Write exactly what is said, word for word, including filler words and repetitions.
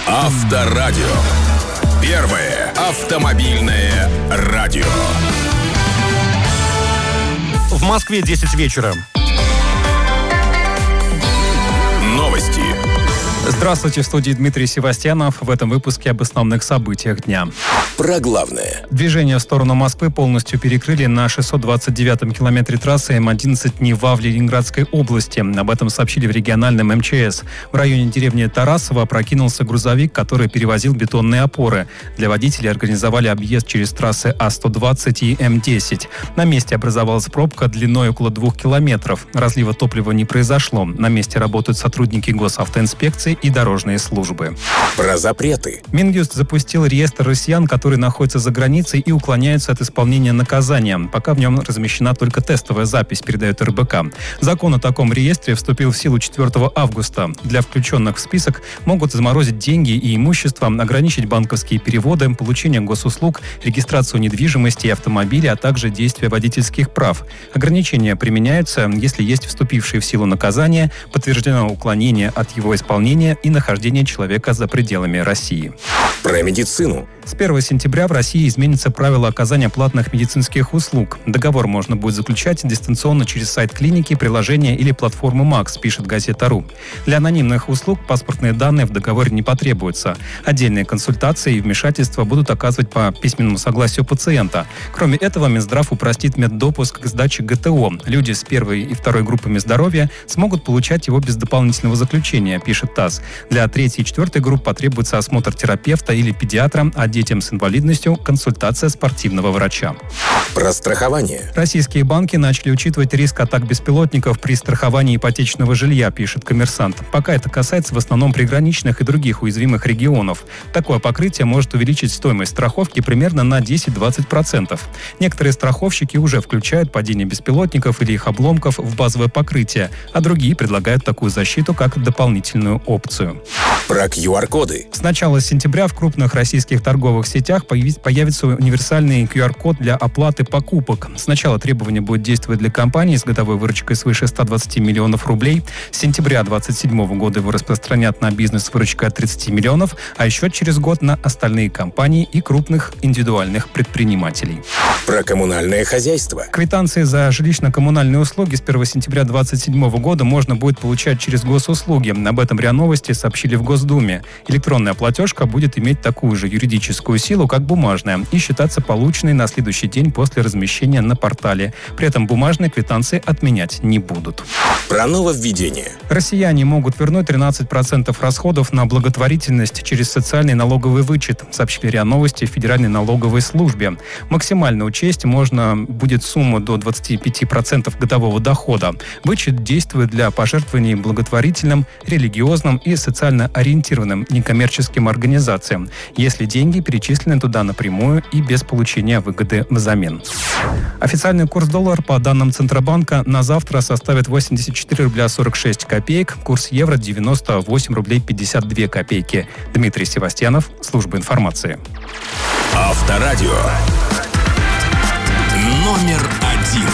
Авторадио. Первое автомобильное радио. В Москве десять вечера. Новости. Здравствуйте, в студии Дмитрий Севастьянов. В этом выпуске об основных событиях дня. Про главное. Движение в сторону Москвы полностью перекрыли на шестьсот двадцать девятом километре трассы эм одиннадцать Нева в Ленинградской области. Об этом сообщили в региональном эм че эс. В районе деревни Тарасово опрокинулся грузовик, который перевозил бетонные опоры. Для водителей организовали объезд через трассы А сто двадцать и эм десять. На месте образовалась пробка длиной около двух километров. Разлива топлива не произошло. На месте работают сотрудники госавтоинспекции и дорожные службы. Про запреты. Минюст запустил реестр россиян, которые находятся за границей и уклоняются от исполнения наказания. Пока в нем размещена только тестовая запись, передает эр бэ ка. Закон о таком реестре вступил в силу четвёртого августа. Для включенных в список могут заморозить деньги и имущество, ограничить банковские переводы, получение госуслуг, регистрацию недвижимости и автомобиля, а также действия водительских прав. Ограничения применяются, если есть вступившие в силу наказания, подтверждено уклонение от его исполнения и нахождение человека за пределами России. Про медицину. С первого сентября в России изменится правило оказания платных медицинских услуг. Договор можно будет заключать дистанционно через сайт клиники, приложение или платформу Макс, пишет газета.ру. Для анонимных услуг паспортные данные в договоре не потребуются. Отдельные консультации и вмешательства будут оказывать по письменному согласию пациента. Кроме этого, Минздрав упростит меддопуск к сдаче гэ тэ о. Люди с первой и второй группами здоровья смогут получать его без дополнительного заключения, пишет ТАСС. Для третьей и четвертой групп потребуется осмотр терапевта или педиатра, а детям с инвалидностью – консультация спортивного врача. Про страхование. Российские банки начали учитывать риск атак беспилотников при страховании ипотечного жилья, пишет «Коммерсант». Пока это касается в основном приграничных и других уязвимых регионов. Такое покрытие может увеличить стоимость страховки примерно на десять-двадцать процентов. Некоторые страховщики уже включают падение беспилотников или их обломков в базовое покрытие, а другие предлагают такую защиту как дополнительную опцию. Про ку ар коды. С начала сентября в крупных российских торговых сетях появится универсальный ку ар код для оплаты покупок. Сначала требование будет действовать для компаний с годовой выручкой свыше ста двадцати миллионов рублей. С сентября две тысячи двадцать седьмого года его распространят на бизнес с выручкой от тридцати миллионов, а еще через год на остальные компании и крупных индивидуальных предпринимателей. Про коммунальное хозяйство. Квитанции за жилищно-коммунальные услуги с первого сентября две тысячи двадцать седьмого года можно будет получать через госуслуги. Об этом РИА Новости сообщили в Госдуме. Электронная платежка будет иметь такую же юридическую силу, как бумажная, и считаться полученной на следующий день после размещения на портале. При этом бумажные квитанции отменять не будут. Про нововведение. Россияне могут вернуть тринадцать процентов расходов на благотворительность через социальный налоговый вычет, сообщили РИА Новости в Федеральной налоговой службе. Максимально учесть можно будет сумму до двадцати пяти процентов годового дохода. Вычет действует для пожертвований благотворительным, религиозным и социально ориентированным некоммерческим организациям, если деньги перечислены туда напрямую и без получения выгоды взамен. Официальный курс доллара по данным Центробанка на завтра составит восемьдесят четыре рубля сорок шесть копеек, курс евро девяносто восемь рублей пятьдесят две копейки. Дмитрий Севастьянов, служба информации. Авторадио. Номер один.